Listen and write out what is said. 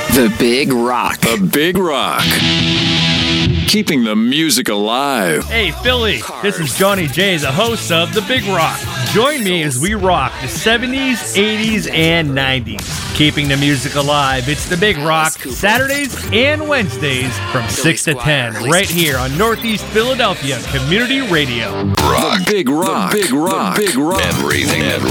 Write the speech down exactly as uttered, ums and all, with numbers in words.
The Big Rock. The Big Rock. Keeping the music alive. Hey, Philly, this is Johnny J, the host of The Big Rock. Join me as we rock the seventies, eighties, and nineties. Keeping the music alive, it's The Big Rock, Saturdays and Wednesdays from six to ten, right here on Northeast Philadelphia Community Radio. Rock. The Big Rock. The Big Rock. The Big Rock. Everything.